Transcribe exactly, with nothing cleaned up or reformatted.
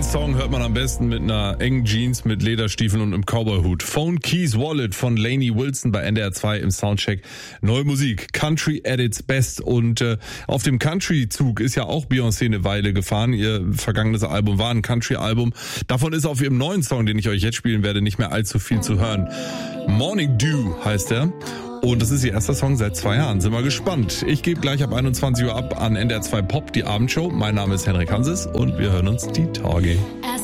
Song hört man am besten mit einer engen Jeans, mit Lederstiefeln und einem Cowboyhut. Phone Keys Wallet von Lainey Wilson bei N D R zwei im Soundcheck. Neue Musik, Country at its best. Und äh, auf dem Country-Zug ist ja auch Beyoncé eine Weile gefahren. Ihr vergangenes Album war ein Country-Album. Davon ist auf ihrem neuen Song, den ich euch jetzt spielen werde, nicht mehr allzu viel zu hören. Morning Dew heißt er. Und das ist ihr erster Song seit zwei Jahren. Sind wir gespannt. Ich gebe gleich ab einundzwanzig Uhr ab an N D R zwei Pop, die Abendshow. Mein Name ist Henrik Hanses und wir hören uns die Tage.